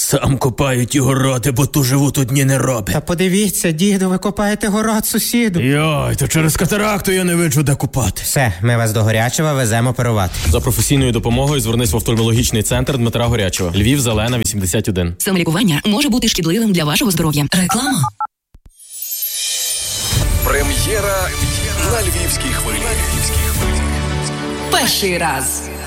Сам копаю ті городи, бо ту живу тут ні не робить. Та подивіться, діду, ви копаєте город сусіду. Йой, то через катаракту я не виджу, де купати. Все, ми вас до Горячева веземо оперувати. За професійною допомогою звернись в офтальмологічний центр Дмитра Горячева. Львів, Зелена, 81. Самолікування може бути шкідливим для вашого здоров'я. Реклама. Прем'єра на Львівській хвилі. Перший раз.